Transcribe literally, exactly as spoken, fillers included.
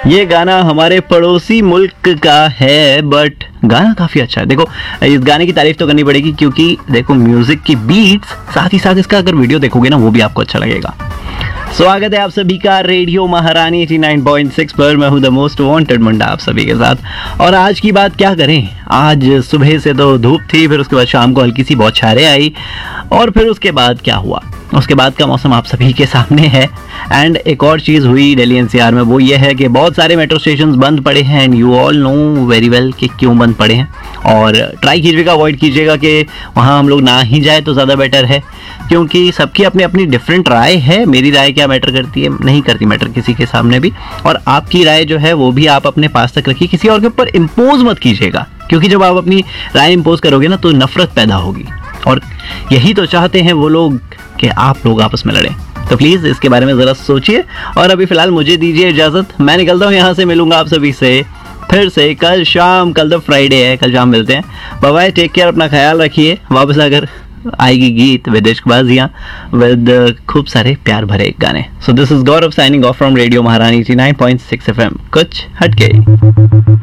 ये गाना हमारे पड़ोसी मुल्क का है, बट गाना काफ़ी अच्छा है। देखो, इस गाने की तारीफ तो करनी पड़ेगी क्योंकि देखो म्यूजिक की बीट्स, साथ ही साथ इसका अगर वीडियो देखोगे ना वो भी आपको अच्छा लगेगा। स्वागत है आप सभी का रेडियो महारानी नवासी पॉइंट सिक्स पर। मैं हूं द मोस्ट वांटेड मुंडा आप सभी के साथ। और आज की बात क्या करें, आज सुबह से तो धूप थी, फिर उसके बाद शाम को हल्की सी बौछारें आई, और फिर उसके बाद क्या हुआ, उसके बाद का मौसम आप सभी के सामने है। एंड एक और चीज़ हुई दिल्ली एनसीआर में, वो ये है कि बहुत सारे मेट्रो स्टेशन बंद पड़े हैं। And you all know very well कि क्यों बंद पड़े हैं। और ट्राई कीजिएगा, अवॉइड कीजिएगा कि वहाँ हम लोग ना ही जाए तो ज़्यादा बेटर है, क्योंकि सबकी अपनी अपनी डिफरेंट राय है। मेरी राय क्या मैटर करती है, नहीं करती मैटर किसी के सामने भी। और आपकी राय जो है वो भी आप अपने पास तक रखिए, किसी और के ऊपर इम्पोज मत कीजिएगा, क्योंकि जब आप अपनी राय इम्पोज करोगे ना तो नफरत पैदा होगी। और यही तो चाहते हैं वो लोग कि आप लोग आपस में लड़ें। तो प्लीज़ इसके बारे में ज़रा सोचिए। और अभी फ़िलहाल मुझे दीजिए इजाज़त, मैं निकलता हूँ यहाँ से। मिलूंगा आप सभी से फिर से कल शाम। कल तो फ्राइडे है, कल शाम मिलते हैं। बाय बाय, टेक केयर, अपना ख्याल रखिए। वापस आकर आएगी गीत विद इश्कबाजियाँ, विद खूब सारे प्यार भरे गाने। So this is Gaurav signing off from radio महारानी नवासी पॉइंट सिक्स एफ एम, कुछ हटके।